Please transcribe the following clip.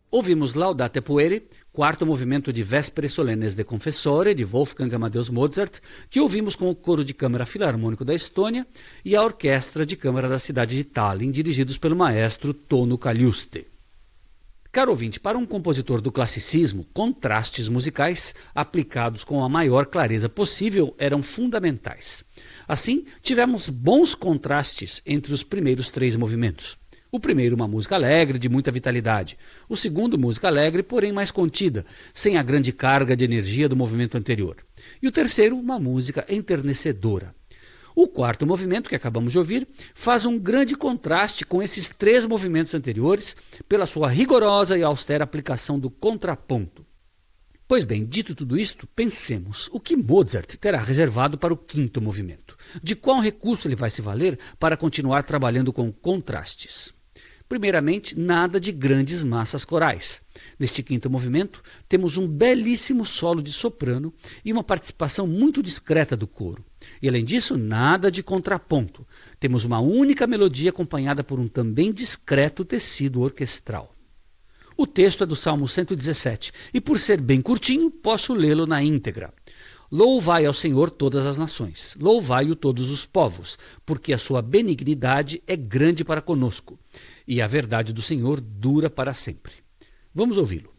Ouvimos Laudate Pueri, quarto movimento de Vespere Solennes de Confessore, de Wolfgang Amadeus Mozart, que ouvimos com o coro de câmara filarmônico da Estônia e a orquestra de câmara da cidade de Tallinn, dirigidos pelo maestro Tonu Kaljuste. Caro ouvinte, para um compositor do classicismo, contrastes musicais aplicados com a maior clareza possível eram fundamentais. Assim, tivemos bons contrastes entre os primeiros 3 movimentos. O primeiro, uma música alegre, de muita vitalidade. O segundo, música alegre, porém mais contida, sem a grande carga de energia do movimento anterior. E o terceiro, uma música enternecedora. O quarto movimento, que acabamos de ouvir, faz um grande contraste com esses 3 movimentos anteriores pela sua rigorosa e austera aplicação do contraponto. Pois bem, dito tudo isto, pensemos o que Mozart terá reservado para o quinto movimento. De qual recurso ele vai se valer para continuar trabalhando com contrastes? Primeiramente, nada de grandes massas corais. Neste quinto movimento, temos um belíssimo solo de soprano e uma participação muito discreta do coro. E além disso, nada de contraponto. Temos uma única melodia acompanhada por um também discreto tecido orquestral. O texto é do Salmo 117 e, por ser bem curtinho, posso lê-lo na íntegra. Louvai ao Senhor todas as nações, louvai-o todos os povos, porque a sua benignidade é grande para conosco, e a verdade do Senhor dura para sempre. Vamos ouvi-lo.